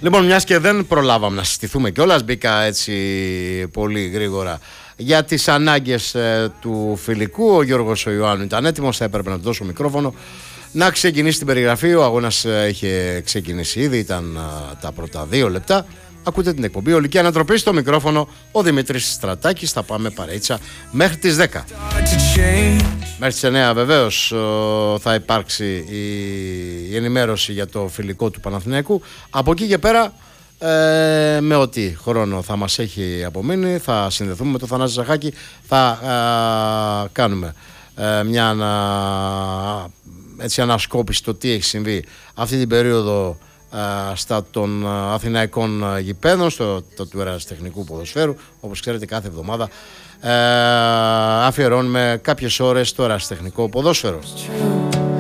Λοιπόν, μιας και δεν προλάβαμε να συστηθούμε κιόλας, μπήκα έτσι πολύ γρήγορα για τις ανάγκες του φιλικού. Ο Γιώργος ο Ιωάννου ήταν έτοιμος, θα έπρεπε να του δώσω μικρόφωνο να ξεκινήσει την περιγραφή. Ο αγώνας είχε ξεκινήσει ήδη, ήταν τα πρώτα 2 λεπτά. Ακούτε την εκπομπή Ολική Ανατροπή, στο μικρόφωνο ο Δημήτρης Στρατάκης. Θα πάμε παρέιτσα μέχρι τις 10. Μέχρι τις 9 βεβαίως θα υπάρξει η ενημέρωση για το φιλικό του Παναθηναϊκού. Από εκεί και πέρα, με ό,τι χρόνο θα μας έχει απομείνει, θα συνδεθούμε με τον Θανάση Ζαχάκη. Θα κάνουμε μια ανασκόπηση το τι έχει συμβεί αυτή την περίοδο στα των αθηναϊκών γηπέδων, του ερασιτεχνικού ποδοσφαίρου. Όπως ξέρετε, κάθε εβδομάδα αφιερώνουμε κάποιες ώρες στο ερασιτεχνικό ποδόσφαιρο.